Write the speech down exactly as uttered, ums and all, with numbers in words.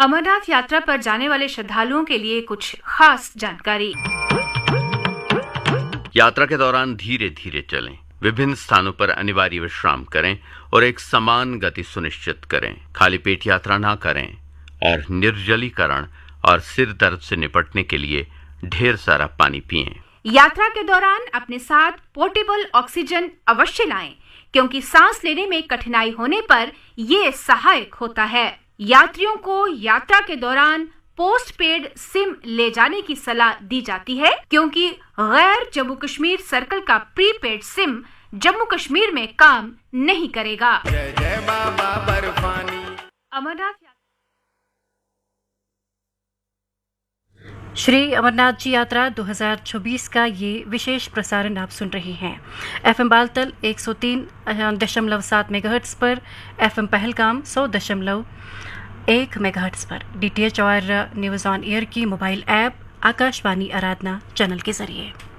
अमरनाथ यात्रा पर जाने वाले श्रद्धालुओं के लिए कुछ खास जानकारी। यात्रा के दौरान धीरे धीरे चलें, विभिन्न स्थानों पर अनिवार्य विश्राम करें और एक समान गति सुनिश्चित करें। खाली पेट यात्रा ना करें और निर्जलीकरण और सिर दर्द से निपटने के लिए ढेर सारा पानी पिएं। यात्रा के दौरान अपने साथ पोर्टेबल ऑक्सीजन अवश्य लाएं, क्योंकि सांस लेने में कठिनाई होने पर ये सहायक होता है। यात्रियों को यात्रा के दौरान पोस्ट पेड सिम ले जाने की सलाह दी जाती है, क्योंकि गैर जम्मू कश्मीर सर्कल का प्रीपेड सिम जम्मू कश्मीर में काम नहीं करेगा। जय जय बाबा बर्फानी। अमरनाथ श्री अमरनाथ जी यात्रा दो हज़ार चौबीस का ये विशेष प्रसारण आप सुन रहे हैं एफएम बालतल एक सौ तीन दशमलव सात मेगाहर्ट्ज पर, एफएम पहलगाम सौ दशमलव एक मेगाहर्ट्ज पर, डीटीएच और न्यूज़ ऑन एयर की मोबाइल ऐप आकाशवाणी आराधना चैनल के जरिए।